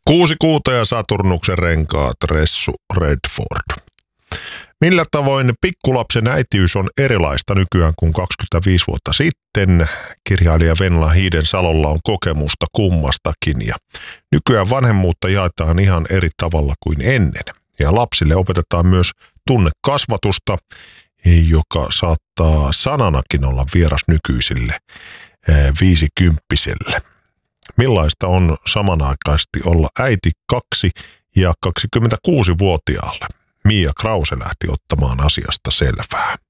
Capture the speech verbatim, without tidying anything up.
Kuusi kuuta ja Saturnuksen renkaat, Ressu Redford. Millä tavoin pikkulapsen äitiys on erilaista nykyään kuin kaksikymmentäviisi vuotta sitten? Kirjailija Venla Hiidensalolla on kokemusta kummastakin ja nykyään vanhemmuutta jaetaan ihan eri tavalla kuin ennen. Ja lapsille opetetaan myös tunnekasvatusta, joka saattaa sananakin olla vieras nykyisille viisikymppiselle. Millaista on samanaikaisesti olla äiti kaksi- ja kaksikymmentäkuusivuotiaalle? Mia Krause lähti ottamaan asiasta selvää.